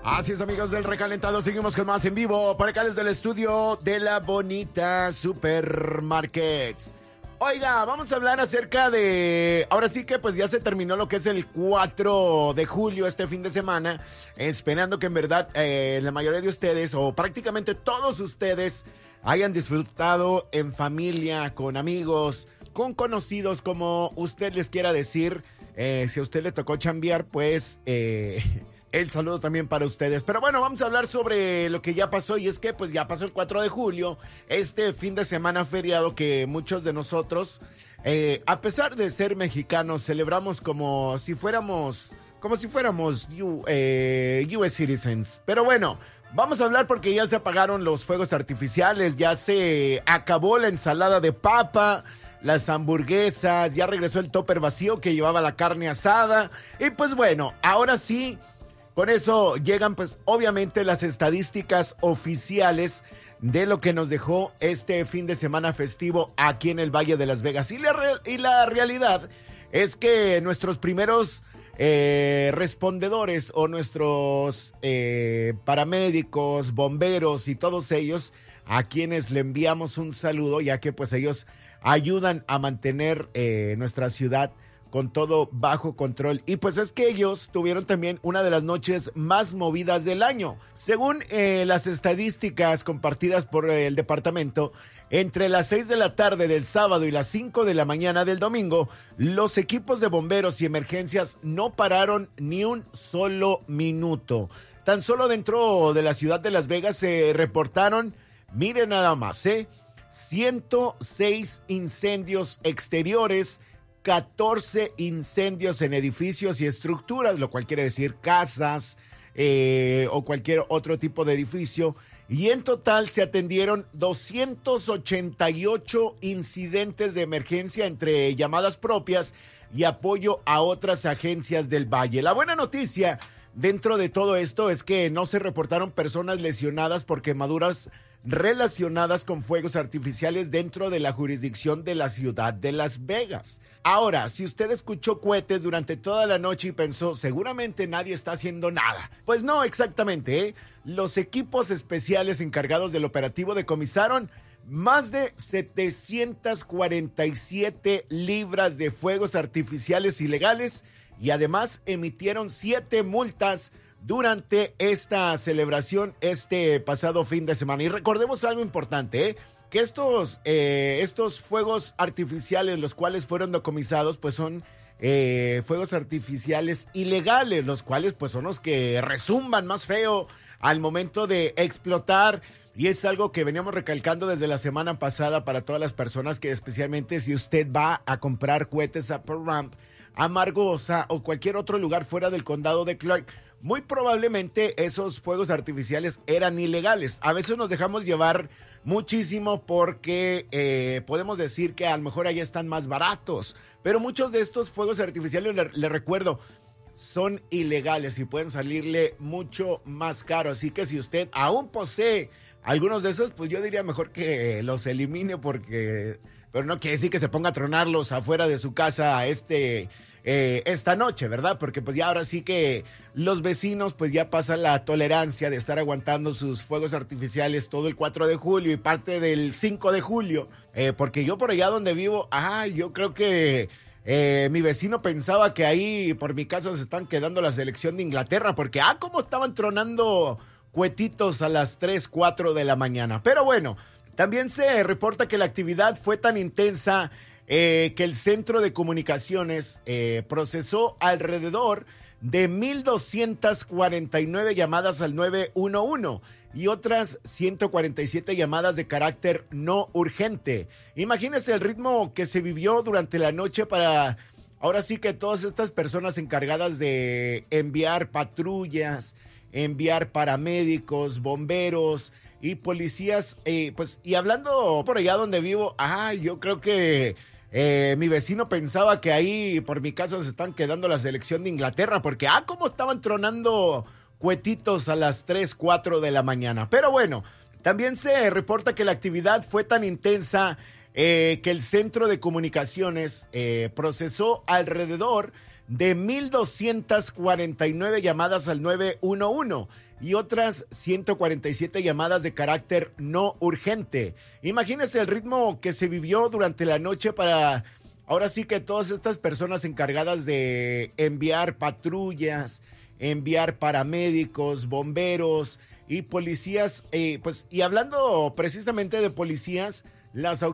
Así es, amigos del Recalentado, seguimos con más en vivo por acá desde el estudio de la Bonita Supermarkets. Oiga, vamos a hablar acerca de... Ahora sí que pues ya se terminó lo que es el 4 de julio, este fin de semana, esperando que en verdad la mayoría de ustedes, o prácticamente todos ustedes, hayan disfrutado en familia, con amigos, con conocidos, como usted les quiera decir. Si a usted le tocó chambear, pues... el saludo también para ustedes. Pero bueno, vamos a hablar sobre lo que ya pasó. Y es que pues ya pasó el 4 de julio, este fin de semana feriado que muchos de nosotros, a pesar de ser mexicanos, celebramos como si fuéramos US citizens. Pero bueno, vamos a hablar porque ya se apagaron los fuegos artificiales, ya se acabó la ensalada de papa, las hamburguesas, ya regresó el topper vacío que llevaba la carne asada. Y pues bueno, ahora sí... Con eso llegan, pues, obviamente las estadísticas oficiales de lo que nos dejó este fin de semana festivo aquí en el Valle de Las Vegas. Y la realidad es que nuestros primeros respondedores o nuestros paramédicos, bomberos y todos ellos, a quienes le enviamos un saludo, ya que pues ellos ayudan a mantener nuestra ciudad con todo bajo control. Y pues es que ellos tuvieron también una de las noches más movidas del año. Según las estadísticas compartidas por el departamento, entre las 6 de la tarde del sábado y las 5 de la mañana del domingo, los equipos de bomberos y emergencias no pararon ni un solo minuto. Tan solo dentro de la ciudad de Las Vegas se reportaron, miren nada más, 106 incendios exteriores, 14 incendios en edificios y estructuras, lo cual quiere decir casas o cualquier otro tipo de edificio. Y en total se atendieron 288 incidentes de emergencia entre llamadas propias y apoyo a otras agencias del Valle. La buena noticia dentro de todo esto es que no se reportaron personas lesionadas por quemaduras relacionadas con fuegos artificiales dentro de la jurisdicción de la ciudad de Las Vegas. Ahora, si usted escuchó cohetes durante toda la noche y pensó, seguramente nadie está haciendo nada. Pues no, exactamente, Los equipos especiales encargados del operativo decomisaron más de 747 libras de fuegos artificiales ilegales y además emitieron 7 multas durante esta celebración este pasado fin de semana. Y recordemos algo importante, que estos fuegos artificiales, los cuales fueron decomisados, pues son fuegos artificiales ilegales, los cuales pues son los que rezumban más feo al momento de explotar. Y es algo que veníamos recalcando desde la semana pasada para todas las personas, que especialmente si usted va a comprar cohetes a Pearl Ramp, a Margosa o cualquier otro lugar fuera del condado de Clark, muy probablemente esos fuegos artificiales eran ilegales. A veces nos dejamos llevar muchísimo porque podemos decir que a lo mejor allá están más baratos, pero muchos de estos fuegos artificiales, le recuerdo, son ilegales y pueden salirle mucho más caro. Así que si usted aún posee algunos de esos, pues yo diría mejor que los elimine, porque, pero no quiere decir que se ponga a tronarlos afuera de su casa esta noche, ¿verdad? Porque pues ya ahora sí que los vecinos pues ya pasan la tolerancia de estar aguantando sus fuegos artificiales todo el 4 de julio y parte del 5 de julio, porque yo por allá donde vivo, yo creo que mi vecino pensaba que ahí por mi casa se están quedando la selección de Inglaterra, porque cómo estaban tronando cuetitos a las 3, 4 de la mañana. Pero bueno, también se reporta que la actividad fue tan intensa que el centro de comunicaciones procesó alrededor de 1,249 llamadas al 911 y otras 147 llamadas de carácter no urgente. Imagínense el ritmo que se vivió durante la noche para, ahora sí que todas estas personas encargadas de enviar patrullas, enviar paramédicos, bomberos y policías, pues, y hablando por allá donde vivo, yo creo que mi vecino pensaba que ahí por mi casa se están quedando la selección de Inglaterra, porque cómo estaban tronando cuetitos a las 3, 4 de la mañana. Pero bueno, también se reporta que la actividad fue tan intensa que el centro de comunicaciones procesó alrededor de 1,249 llamadas al 911 y otras 147 llamadas de carácter no urgente. Imagínense el ritmo que se vivió durante la noche para, ahora sí que todas estas personas encargadas de enviar patrullas, enviar paramédicos, bomberos y policías, y hablando precisamente de policías, las